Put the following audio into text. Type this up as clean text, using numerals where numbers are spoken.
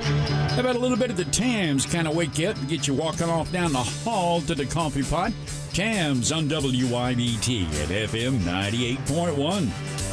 How about a little bit of the Tams kind of wake you up and get you walking off down the hall to the coffee pot? Tams on WYBT at FM 98.1.